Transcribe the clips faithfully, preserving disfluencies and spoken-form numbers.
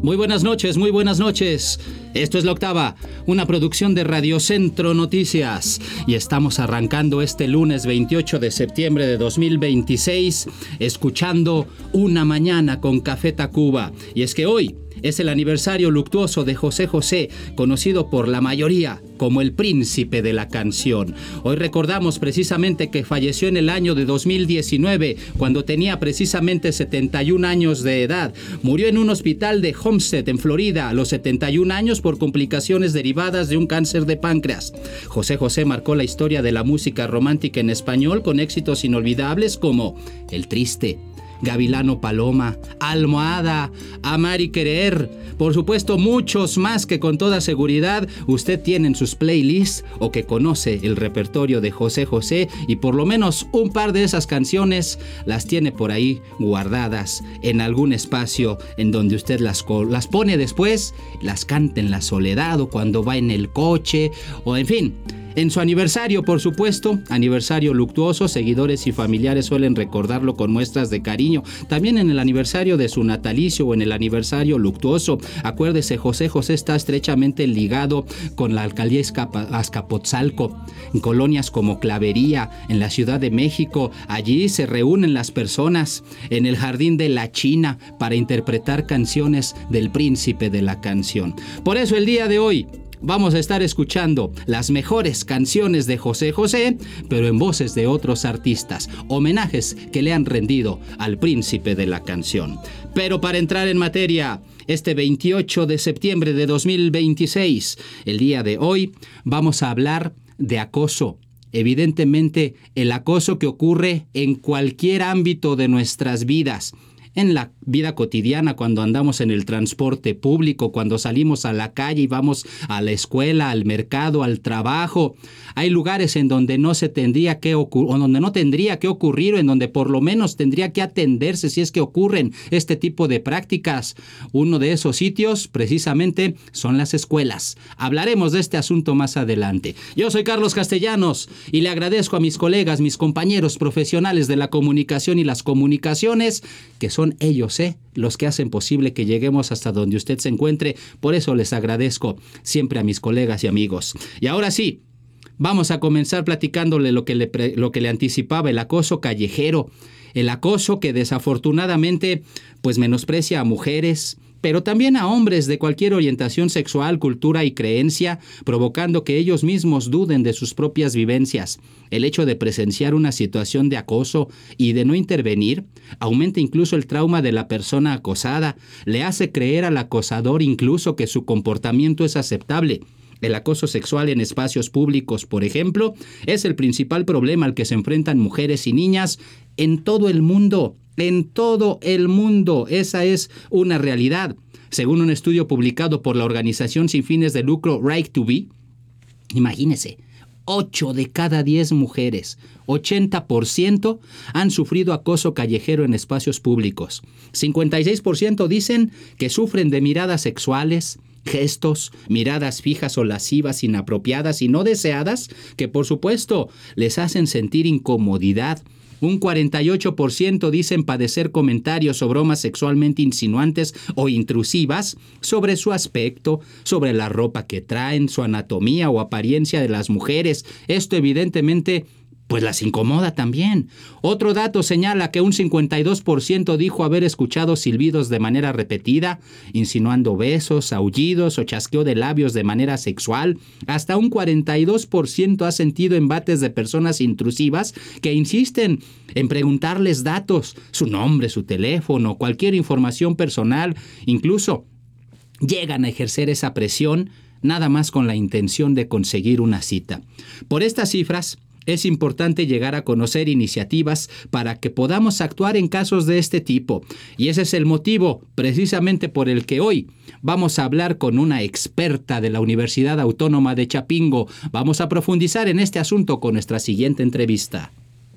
Muy buenas noches, muy buenas noches. Esto es La Octava, una producción de Radio Centro Noticias. Y estamos arrancando este lunes veintiocho de septiembre de dos mil veintiséis, escuchando Una Mañana con Café Tacuba. Y es que hoy es el aniversario luctuoso de José José, conocido por la mayoría como el príncipe de la canción. Hoy recordamos precisamente que falleció en el año de dos mil diecinueve, cuando tenía precisamente setenta y un años de edad. Murió en un hospital de Homestead, en Florida, a los setenta y un años por complicaciones derivadas de un cáncer de páncreas. José José marcó la historia de la música romántica en español con éxitos inolvidables como El Triste, Gavilano Paloma, Almohada, Amar y Querer, por supuesto muchos más que con toda seguridad usted tiene en sus playlists o que conoce el repertorio de José José, y por lo menos un par de esas canciones las tiene por ahí guardadas en algún espacio en donde usted las, las pone después, las canta en la soledad o cuando va en el coche o en fin. En su aniversario, por supuesto, aniversario luctuoso, seguidores y familiares suelen recordarlo con muestras de cariño. También en el aniversario de su natalicio o en el aniversario luctuoso. Acuérdese, José José está estrechamente ligado con la alcaldía Azcapotzalco, en colonias como Clavería, en la Ciudad de México. Allí se reúnen las personas en el Jardín de la China para interpretar canciones del príncipe de la canción. Por eso el día de hoy vamos a estar escuchando las mejores canciones de José José, pero en voces de otros artistas, homenajes que le han rendido al príncipe de la canción. Pero para entrar en materia, este veintiocho de septiembre de dos mil veintiséis, el día de hoy, vamos a hablar de acoso. Evidentemente, el acoso que ocurre en cualquier ámbito de nuestras vidas. En la vida cotidiana, cuando andamos en el transporte público, cuando salimos a la calle y vamos a la escuela, al mercado, al trabajo. Hay lugares en donde no se tendría que ocurrir, o donde no tendría que ocurrir, o en donde por lo menos tendría que atenderse si es que ocurren este tipo de prácticas. Uno de esos sitios, precisamente, son las escuelas. Hablaremos de este asunto más adelante. Yo soy Carlos Castellanos y le agradezco a mis colegas, mis compañeros profesionales de la comunicación y las comunicaciones, que son Son ellos, ¿eh? los que hacen posible que lleguemos hasta donde usted se encuentre. Por eso les agradezco siempre a mis colegas y amigos. Y ahora sí, vamos a comenzar platicándole lo que le, pre, lo que le anticipaba, el acoso callejero. El acoso que desafortunadamente pues menosprecia a mujeres, pero también a hombres de cualquier orientación sexual, cultura y creencia, provocando que ellos mismos duden de sus propias vivencias. El hecho de presenciar una situación de acoso y de no intervenir aumenta incluso el trauma de la persona acosada, le hace creer al acosador incluso que su comportamiento es aceptable. El acoso sexual en espacios públicos, por ejemplo, es el principal problema al que se enfrentan mujeres y niñas en todo el mundo. En todo el mundo. Esa es una realidad. Según un estudio publicado por la organización sin fines de lucro Right to Be, imagínese, ocho de cada diez mujeres, ochenta por ciento, han sufrido acoso callejero en espacios públicos. cincuenta y seis por ciento dicen que sufren de miradas sexuales, gestos, miradas fijas o lascivas inapropiadas y no deseadas, que por supuesto les hacen sentir incomodidad. Un cuarenta y ocho por ciento dicen padecer comentarios o bromas sexualmente insinuantes o intrusivas sobre su aspecto, sobre la ropa que traen, su anatomía o apariencia de las mujeres. Esto evidentemente pues las incomoda también. Otro dato señala que un cincuenta y dos por ciento dijo haber escuchado silbidos de manera repetida, insinuando besos, aullidos o chasqueo de labios de manera sexual. Hasta un cuarenta y dos por ciento ha sentido embates de personas intrusivas que insisten en preguntarles datos, su nombre, su teléfono, cualquier información personal. Incluso llegan a ejercer esa presión nada más con la intención de conseguir una cita. Por estas cifras, es importante llegar a conocer iniciativas para que podamos actuar en casos de este tipo. Y ese es el motivo precisamente por el que hoy vamos a hablar con una experta de la Universidad Autónoma de Chapingo. Vamos a profundizar en este asunto con nuestra siguiente entrevista.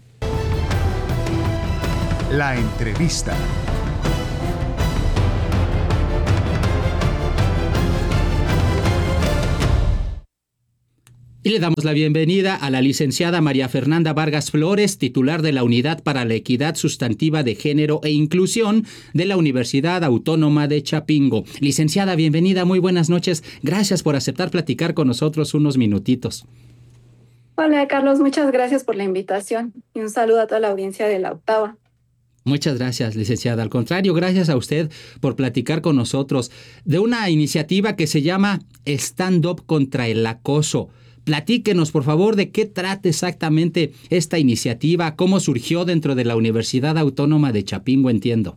La entrevista. Y le damos la bienvenida a la licenciada María Fernanda Vargas Flores, titular de la Unidad para la Equidad Sustantiva de Género e Inclusión de la Universidad Autónoma de Chapingo. Licenciada, bienvenida, muy buenas noches. Gracias por aceptar platicar con nosotros unos minutitos. Hola, Carlos, muchas gracias por la invitación y un saludo a toda la audiencia de La Octava. Muchas gracias, licenciada. Al contrario, gracias a usted por platicar con nosotros de una iniciativa que se llama Stand Up contra el Acoso. Platíquenos, por favor, de qué trata exactamente esta iniciativa, cómo surgió dentro de la Universidad Autónoma de Chapingo, entiendo.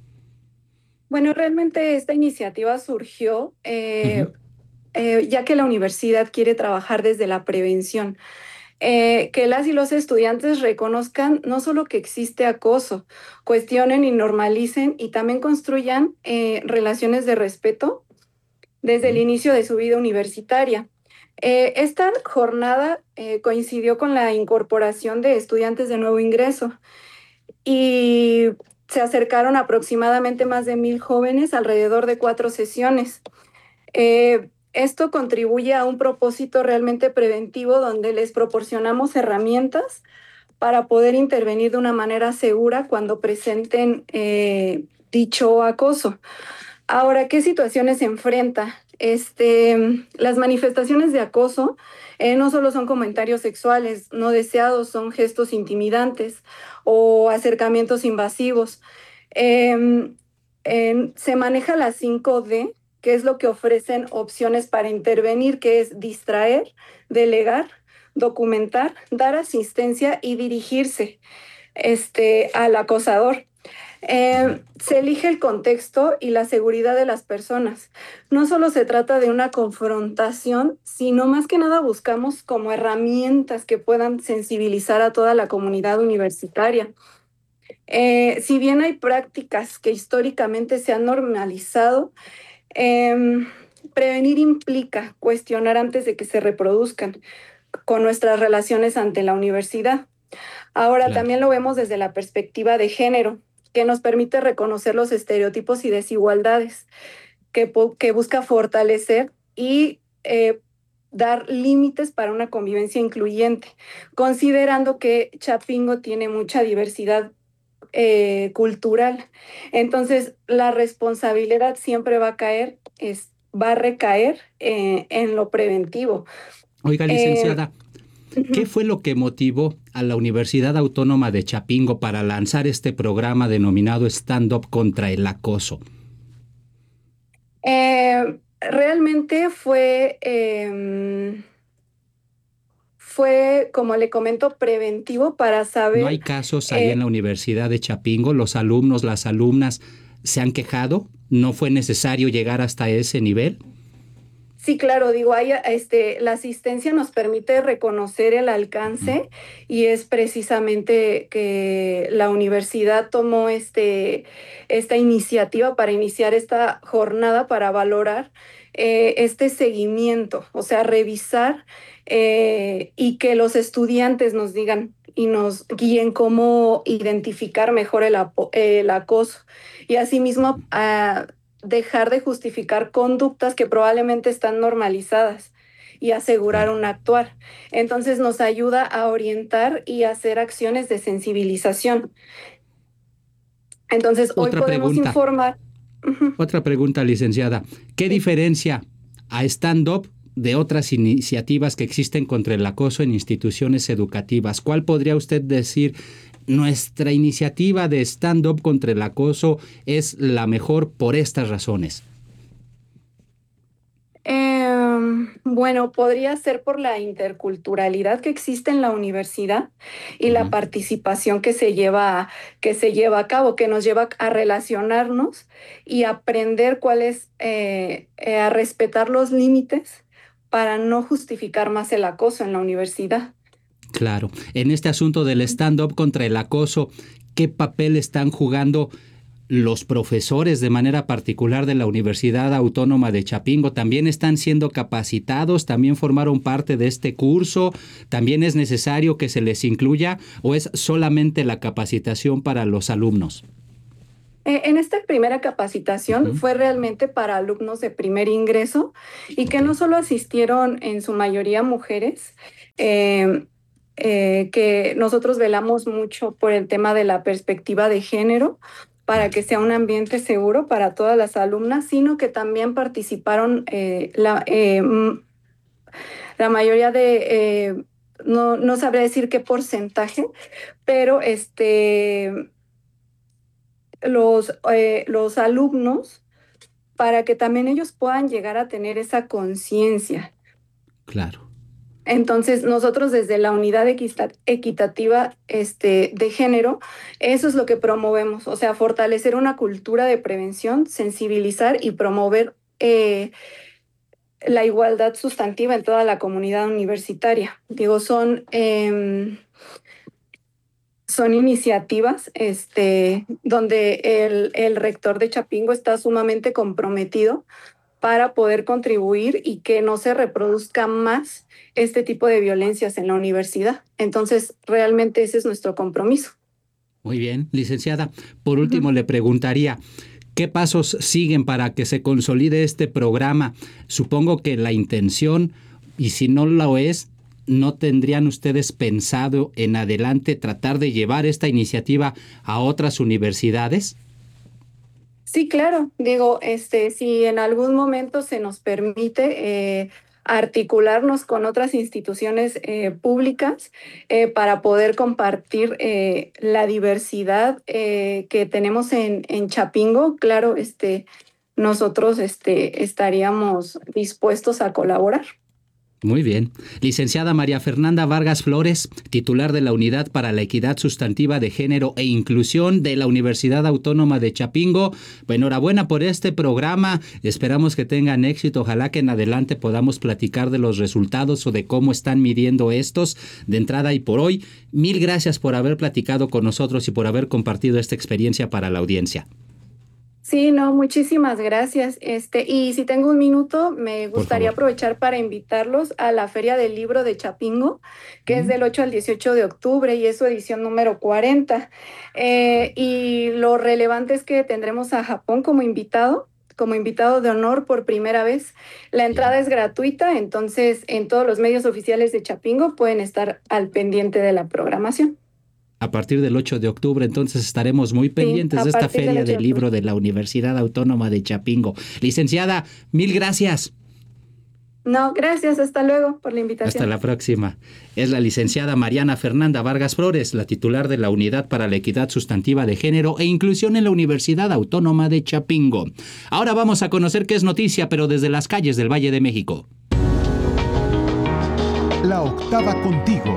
Bueno, realmente esta iniciativa surgió eh, uh-huh. eh, ya que la universidad quiere trabajar desde la prevención. Eh, que las y los estudiantes reconozcan no solo que existe acoso, cuestionen y normalicen y también construyan eh, relaciones de respeto desde uh-huh. el inicio de su vida universitaria. Eh, esta jornada eh, coincidió con la incorporación de estudiantes de nuevo ingreso y se acercaron aproximadamente más de mil jóvenes alrededor de cuatro sesiones. Eh, esto contribuye a un propósito realmente preventivo donde les proporcionamos herramientas para poder intervenir de una manera segura cuando presenten eh, dicho acoso. Ahora, ¿qué situaciones se enfrenta? Este, las manifestaciones de acoso eh, no solo son comentarios sexuales no deseados, son gestos intimidantes o acercamientos invasivos. Eh, eh, se maneja la cinco D, que es lo que ofrecen opciones para intervenir, que es distraer, delegar, documentar, dar asistencia y dirigirse este, al acosador. Eh, se elige el contexto y la seguridad de las personas. No solo se trata de una confrontación, sino más que nada buscamos como herramientas que puedan sensibilizar a toda la comunidad universitaria. Eh, si bien hay prácticas que históricamente se han normalizado, eh, prevenir implica cuestionar antes de que se reproduzcan con nuestras relaciones ante la universidad. Ahora claro. También lo vemos desde la perspectiva de género, que nos permite reconocer los estereotipos y desigualdades, que, que busca fortalecer y eh, dar límites para una convivencia incluyente, considerando que Chapingo tiene mucha diversidad eh, cultural. Entonces, la responsabilidad siempre va a caer, es, va a recaer eh, en lo preventivo. Oiga, licenciada, eh, ¿qué fue lo que motivó a la Universidad Autónoma de Chapingo para lanzar este programa denominado Stand Up contra el Acoso? Eh, realmente fue, eh, fue, como le comento, preventivo para saber... ¿No hay casos ahí eh, en la Universidad de Chapingo? ¿Los alumnos, las alumnas se han quejado? ¿No fue necesario llegar hasta ese nivel? Sí, claro, digo, hay, este, la asistencia nos permite reconocer el alcance y es precisamente que la universidad tomó este, esta iniciativa para iniciar esta jornada para valorar eh, este seguimiento, o sea, revisar eh, y que los estudiantes nos digan y nos guíen cómo identificar mejor el, el acoso y asimismo a dejar de justificar conductas que probablemente están normalizadas y asegurar un actuar. Entonces nos ayuda a orientar y hacer acciones de sensibilización. Entonces hoy Otra podemos pregunta. informar. Otra pregunta, licenciada. ¿Qué sí. diferencia a Stand Up de otras iniciativas que existen contra el acoso en instituciones educativas? ¿Cuál podría usted decir? Nuestra iniciativa de Stand Up contra el acoso es la mejor por estas razones. Eh, bueno, podría ser por la interculturalidad que existe en la universidad y uh-huh. la participación que se lleva, que se lleva a cabo, que nos lleva a relacionarnos y aprender cuál es, eh, eh, a respetar los límites para no justificar más el acoso en la universidad. Claro. En este asunto del stand-up contra el acoso, ¿qué papel están jugando los profesores de manera particular de la Universidad Autónoma de Chapingo? ¿También están siendo capacitados? ¿También formaron parte de este curso? ¿También es necesario que se les incluya o es solamente la capacitación para los alumnos? Eh, en esta primera capacitación Uh-huh. fue realmente para alumnos de primer ingreso y que Ok. no solo asistieron en su mayoría mujeres, eh, eh, que nosotros velamos mucho por el tema de la perspectiva de género para Claro. que sea un ambiente seguro para todas las alumnas, sino que también participaron eh, la, eh, mm, la mayoría de, eh, no, no sabría decir qué porcentaje, pero este, los, eh, los alumnos para que también ellos puedan llegar a tener esa conciencia. Claro. Entonces, nosotros desde la unidad equita- equitativa este, de género, eso es lo que promovemos, o sea, fortalecer una cultura de prevención, sensibilizar y promover eh, la igualdad sustantiva en toda la comunidad universitaria. Digo, son, eh, son iniciativas este, donde el, el rector de Chapingo está sumamente comprometido para poder contribuir y que no se reproduzca más este tipo de violencias en la universidad. Entonces, realmente ese es nuestro compromiso. Muy bien, licenciada. Por último, Ujú. le preguntaría, ¿qué pasos siguen para que se consolide este programa? Supongo que la intención, y si no lo es, ¿no tendrían ustedes pensado en adelante tratar de llevar esta iniciativa a otras universidades? Sí, claro. Digo, este, si en algún momento se nos permite eh, articularnos con otras instituciones eh, públicas eh, para poder compartir eh, la diversidad eh, que tenemos en, en Chapingo, claro, este, nosotros este, estaríamos dispuestos a colaborar. Muy bien. Licenciada María Fernanda Vargas Flores, titular de la Unidad para la Equidad Sustantiva de Género e Inclusión de la Universidad Autónoma de Chapingo. Enhorabuena por este programa. Esperamos que tengan éxito. Ojalá que en adelante podamos platicar de los resultados o de cómo están midiendo estos de entrada y por hoy. Mil gracias por haber platicado con nosotros y por haber compartido esta experiencia para la audiencia. Sí, no, muchísimas gracias. Este, y si tengo un minuto, me Por gustaría favor. aprovechar para invitarlos a la Feria del Libro de Chapingo, que es Mm, del ocho al dieciocho de octubre y es su edición número cuarenta. Eh, y lo relevante es que tendremos a Japón como invitado, como invitado de honor por primera vez. La entrada bien. es gratuita, entonces en todos los medios oficiales de Chapingo pueden estar al pendiente de la programación. A partir del ocho de octubre, entonces estaremos muy Sí, pendientes a de esta partir del feria ocho de del octubre. libro de la Universidad Autónoma de Chapingo. Licenciada, mil gracias. No, gracias, hasta luego por la Hasta invitación. la próxima. Es la licenciada Mariana Fernanda Vargas Flores, la titular de la Unidad para la Equidad Sustantiva de Género e Inclusión en la Universidad Autónoma de Chapingo. Ahora vamos a conocer qué es noticia, pero desde las calles del Valle de México. La octava contigo.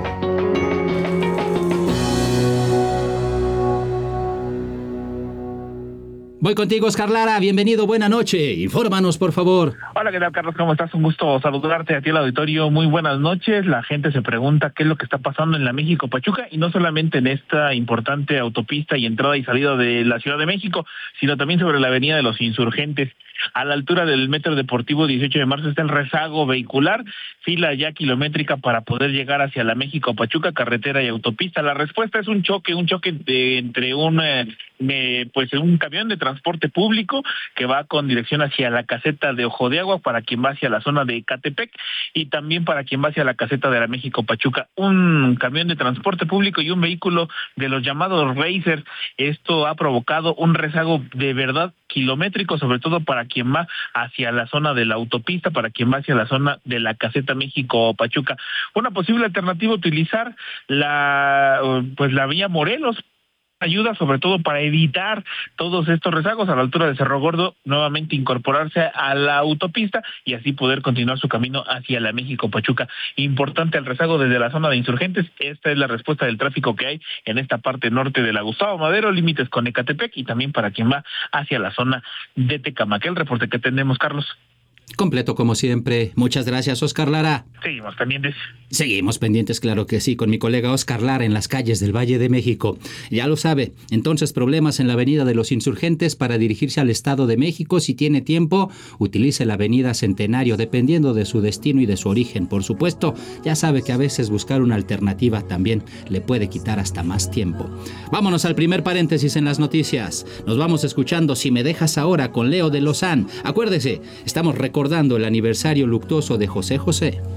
Voy contigo, Oscar Lara. Bienvenido, buena noche. Infórmanos, por favor. Hola, ¿qué tal, Carlos? ¿Cómo estás? Un gusto saludarte a ti, el auditorio. Muy buenas noches. La gente se pregunta qué es lo que está pasando en la México-Pachuca, y no solamente en esta importante autopista y entrada y salida de la Ciudad de México, sino también sobre la Avenida de los Insurgentes. A la altura del Metro Deportivo dieciocho de marzo está el rezago vehicular, fila ya kilométrica para poder llegar hacia la México-Pachuca, carretera y autopista. La respuesta es un choque, un choque de, entre un, eh, eh, pues un camión de transporte público que va con dirección hacia la caseta de Ojo de Agua para quien va hacia la zona de Ecatepec, y también para quien va hacia la caseta de la México-Pachuca. Un camión de transporte público y un vehículo de los llamados Racers. Esto ha provocado un rezago de verdad kilométrico, sobre todo para quien va hacia la zona de la autopista, para quien va hacia la zona de la caseta México-Pachuca. Una posible alternativa, utilizar la pues la vía Morelos, ayuda sobre todo para evitar todos estos rezagos a la altura de Cerro Gordo, nuevamente incorporarse a la autopista y así poder continuar su camino hacia la México-Pachuca. Importante el rezago desde la zona de Insurgentes. Esta es la respuesta del tráfico que hay en esta parte norte de la Gustavo Madero, límites con Ecatepec, y también para quien va hacia la zona de Tecamac. El reporte que tenemos, Carlos. Completo como siempre. Muchas gracias, Oscar Lara. Seguimos pendientes. Seguimos pendientes, claro que sí, con mi colega Oscar Lara en las calles del Valle de México. Ya lo sabe, entonces problemas en la Avenida de los Insurgentes para dirigirse al Estado de México. Si tiene tiempo, utilice la Avenida Centenario, dependiendo de su destino y de su origen, por supuesto. Ya sabe que a veces buscar una alternativa también le puede quitar hasta más tiempo. Vámonos al primer paréntesis en las noticias. Nos vamos escuchando Si me dejas ahora con Leo de Lozán. Acuérdese, estamos recordando el aniversario luctuoso de José José.